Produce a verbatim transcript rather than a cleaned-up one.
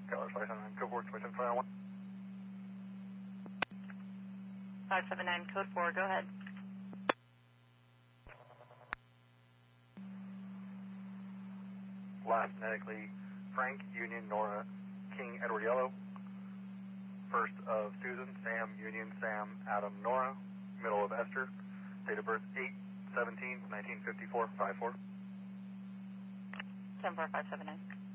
Colors five seven nine, code four, twenty-seven twenty-one. five seven nine, code four, go ahead. Last phonetically, Frank, Union, Nora, King, Edward, Yellow. First of Susan, Sam, Union, Sam, Adam, Nora. Middle of Esther. Date of birth eight seventeen nineteen fifty-four, five four. seven four five seven nine.